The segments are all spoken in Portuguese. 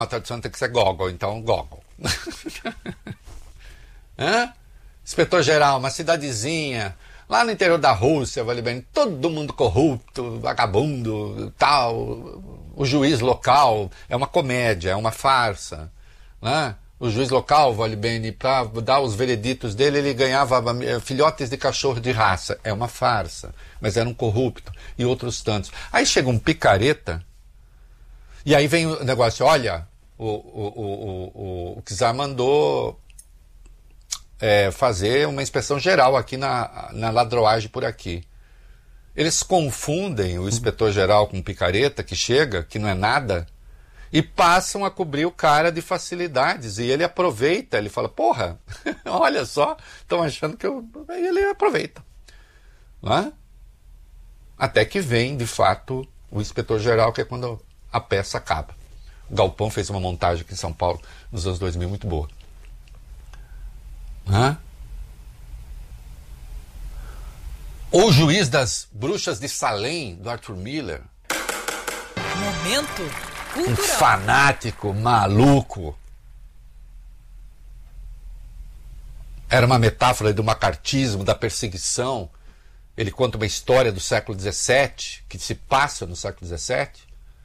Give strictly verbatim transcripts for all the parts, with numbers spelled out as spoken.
a tradução tem que ser Gogol, então Gogol. Hã? Inspetor-geral, uma cidadezinha, lá no interior da Rússia, vale bem, todo mundo corrupto, vagabundo, tal. O juiz local, é uma comédia, é uma farsa, né? O juiz local, vale bem, para dar os vereditos dele, ele ganhava filhotes de cachorro de raça. É uma farsa, mas era um corrupto, e outros tantos. Aí chega um picareta, e aí vem o negócio, olha, o, o, o, o, o czar mandou é, fazer uma inspeção geral aqui na, na ladroagem por aqui. Eles confundem o inspetor-geral com o picareta que chega, que não é nada, e passam a cobrir o cara de facilidades. E ele aproveita, ele fala, porra, olha só, estão achando que eu... Aí ele aproveita. Não é? Até que vem, de fato, o inspetor-geral, que é quando a peça acaba. O Galpão fez uma montagem aqui em São Paulo, nos anos dois mil, muito boa. Não é? O Juiz das Bruxas de Salem, do Arthur Miller. Momento cultural. Um fanático, maluco. Era uma metáfora do macartismo, da perseguição. Ele conta uma história do século dezessete, que se passa no século dezessete.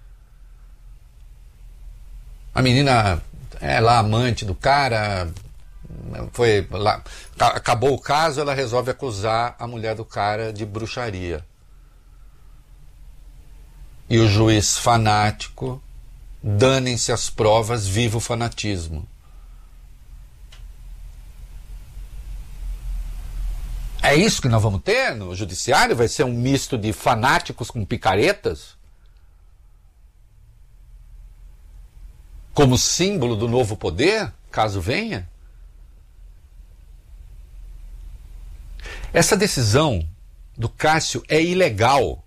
A menina é lá amante do cara... Foi lá, acabou o caso, ela resolve acusar a mulher do cara de bruxaria. E o juiz fanático, danem-se as provas, viva o fanatismo. É isso que nós vamos ter no judiciário? Vai ser um misto de fanáticos com picaretas? Como símbolo do novo poder, caso venha? Essa decisão do Cássio é ilegal.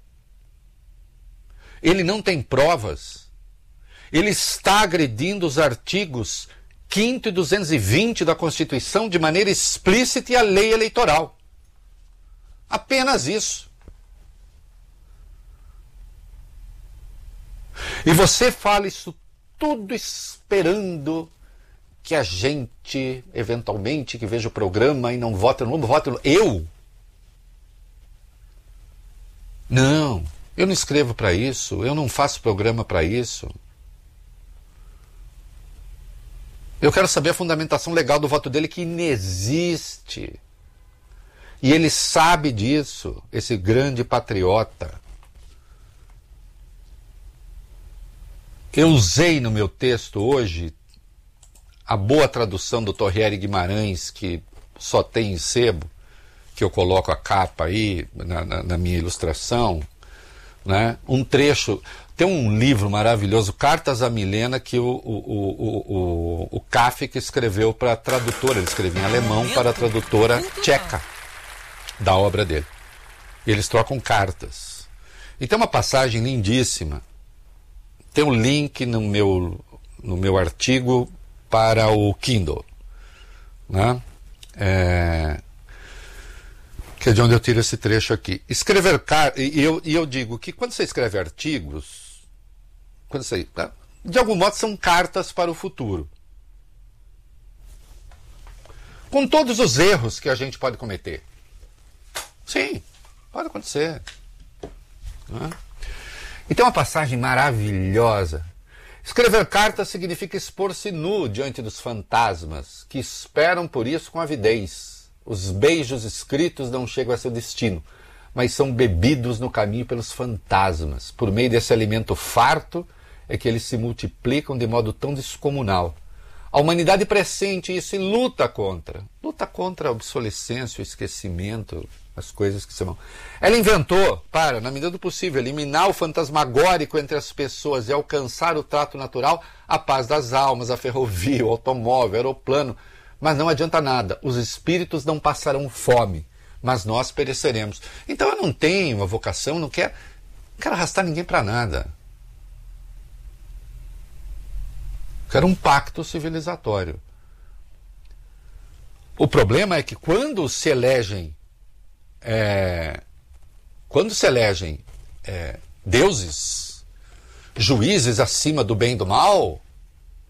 Ele não tem provas. Ele está agredindo os artigos quinto e duzentos e vinte da Constituição de maneira explícita e a lei eleitoral. Apenas isso. E você fala isso tudo esperando que a gente, eventualmente, que veja o programa e não vota no Lula, vota no... Eu? Não, eu não escrevo para isso, eu não faço programa para isso. Eu quero saber a fundamentação legal do voto dele, que inexiste. E ele sabe disso, esse grande patriota. Eu usei no meu texto hoje a boa tradução do Torriere Guimarães, que só tem em sebo, que eu coloco a capa aí na, na, na minha ilustração, né? Um trecho, tem um livro maravilhoso, Cartas a Milena, que o, o, o, o, o Kafka escreveu para a tradutora, ele escreveu em alemão para a tradutora tcheca da obra dele. E eles trocam cartas. E tem uma passagem lindíssima, tem um link no meu, no meu artigo para o Kindle, né? É... que é de onde eu tiro esse trecho aqui. Escrever cartas, e eu, e eu digo que quando você escreve artigos, quando você, tá? de algum modo são cartas para o futuro. Com todos os erros que a gente pode cometer. Sim, pode acontecer. Né? E tem uma passagem maravilhosa. Escrever cartas significa expor-se nu diante dos fantasmas, que esperam por isso com avidez. Os beijos escritos não chegam a seu destino, mas são bebidos no caminho pelos fantasmas. Por meio desse alimento farto é que eles se multiplicam de modo tão descomunal. A humanidade pressente isso e luta contra. Luta contra a obsolescência, o esquecimento, as coisas que se vão. Ela inventou, para, na medida do possível, eliminar o fantasmagórico entre as pessoas e alcançar o trato natural, a paz das almas, a ferrovia, o automóvel, o aeroplano. Mas não adianta nada, os espíritos não passarão fome, mas nós pereceremos. Então eu não tenho uma vocação, não quero, não quero arrastar ninguém para nada. Quero um pacto civilizatório. O problema é que quando se elegem, é, quando se elegem é, deuses, juízes acima do bem e do mal,